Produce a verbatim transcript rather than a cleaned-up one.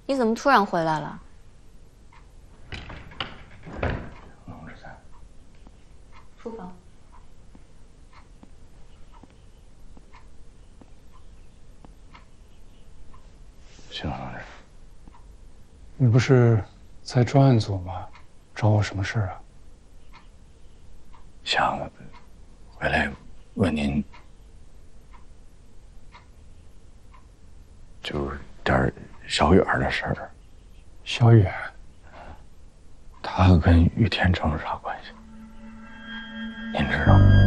你怎么突然回来了？ 弄着在书房。 行，同志。 你不是在专案组吗？找我什么事啊？ 想回来问您，就是点小远的事儿。 小远， 他跟于天成是啥关系？您知道吗？